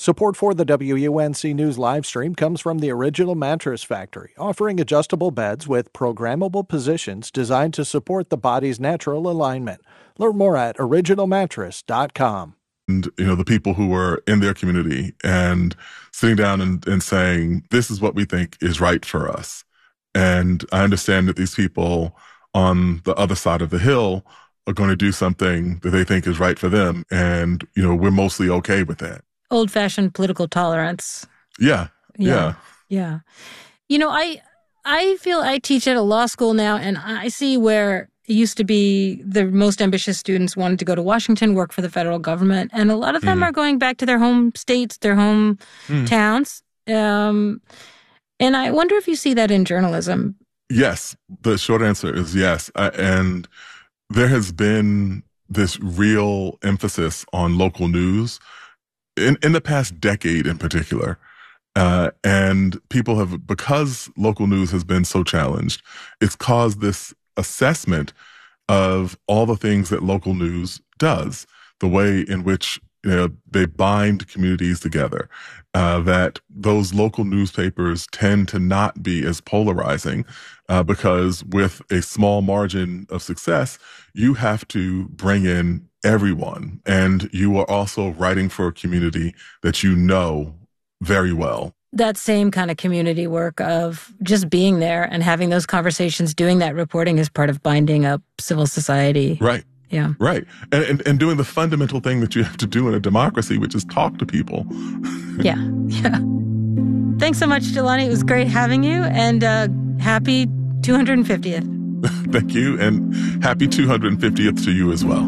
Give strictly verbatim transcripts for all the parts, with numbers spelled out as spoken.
Support for the W U N C News live stream comes from the Original Mattress Factory, offering adjustable beds with programmable positions designed to support the body's natural alignment. Learn more at original mattress dot com. And, you know, the people who were in their community and sitting down and, and saying, this is what we think is right for us. And I understand that these people on the other side of the hill are going to do something that they think is right for them. And, you know, we're mostly okay with that. Old-fashioned political tolerance. Yeah, yeah. Yeah. Yeah. You know, I I feel I teach at a law school now, and I see where it used to be the most ambitious students wanted to go to Washington, work for the federal government, and a lot of them mm. are going back to their home states, their home mm. towns. Um, and I wonder if you see that in journalism. Yes. The short answer is yes. I, and there has been this real emphasis on local news in, in the past decade in particular. Uh, and people have, because local news has been so challenged, it's caused this assessment of all the things that local news does, the way in which, you know, they bind communities together, uh, that those local newspapers tend to not be as polarizing, uh, because with a small margin of success, you have to bring in everyone. And you are also writing for a community that you know very well. That same kind of community work of just being there and having those conversations, doing that reporting is part of binding up civil society. Right. Yeah. Right. And, and and doing the fundamental thing that you have to do in a democracy, which is talk to people. Yeah. Yeah. Thanks so much, Jelani. It was great having you, and uh, happy two hundred fiftieth. Thank you, and happy two hundred fiftieth to you as well.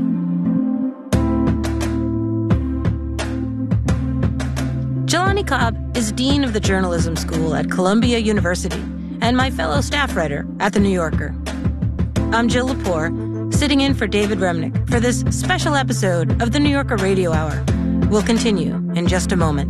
Jelani Cobb is Dean of the Journalism School at Columbia University and my fellow staff writer at The New Yorker. I'm Jill Lepore, sitting in for David Remnick for this special episode of The New Yorker Radio Hour. We'll continue in just a moment.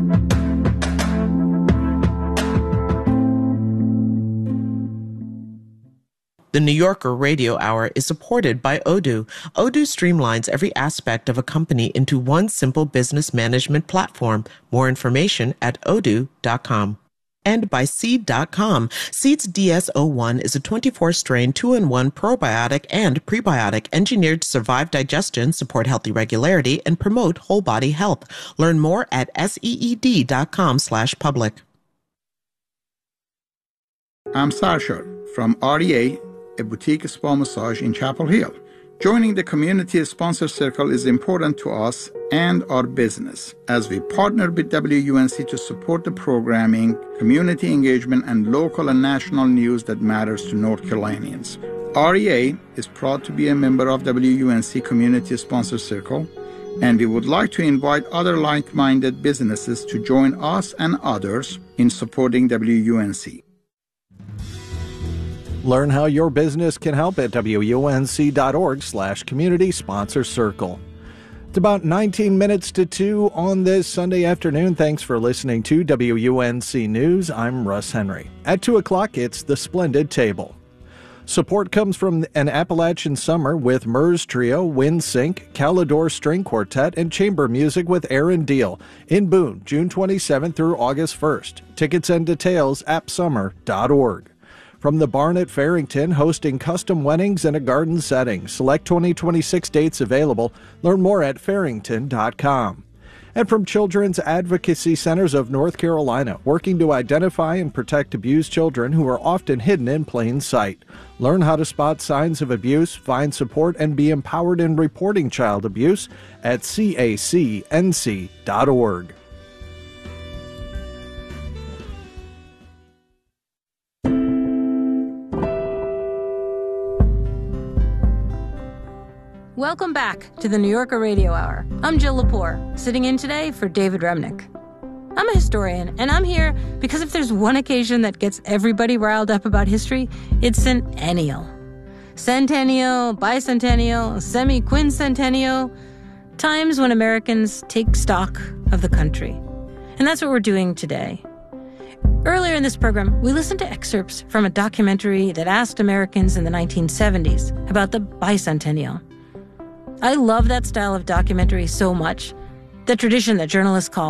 The New Yorker Radio Hour is supported by Odoo. Odoo streamlines every aspect of a company into one simple business management platform. More information at odoo dot com. And by Seed dot com. Seed's D S zero one is a twenty-four strain two in one probiotic and prebiotic engineered to survive digestion, support healthy regularity, and promote whole body health. Learn more at seed dot com slash public. I'm Sarshar from R E A, a boutique spa massage in Chapel Hill. Joining the community sponsor circle is important to us and our business, as we partner with W U N C to support the programming, community engagement, and local and national news that matters to North Carolinians. R E A is proud to be a member of W U N C Community Sponsor Circle, and we would like to invite other like-minded businesses to join us and others in supporting W U N C. Learn how your business can help at W U N C dot org slash community sponsor circle. It's about nineteen minutes to two on this Sunday afternoon. Thanks for listening to W U N C News. I'm Russ Henry. At two o'clock, it's The Splendid Table. Support comes from an Appalachian summer with Murs Trio, WindSync, Calidor String Quartet, and chamber music with Aaron Deal in Boone, June twenty-seventh through August first. Tickets and details, app summer dot org. From the Barn at Farrington, hosting custom weddings in a garden setting. Select twenty twenty-six dates available. Learn more at farrington dot com. And from Children's Advocacy Centers of North Carolina, working to identify and protect abused children who are often hidden in plain sight. Learn how to spot signs of abuse, find support, and be empowered in reporting child abuse at C A C N C dot org. Welcome back to the New Yorker Radio Hour. I'm Jill Lepore, sitting in today for David Remnick. I'm a historian, and I'm here because if there's one occasion that gets everybody riled up about history, it's centennial. Centennial, bicentennial, semi-quincentennial, times when Americans take stock of the country. And that's what we're doing today. Earlier in this program, we listened to excerpts from a documentary that asked Americans in the nineteen seventies about the bicentennial. I love that style of documentary so much, the tradition that journalists call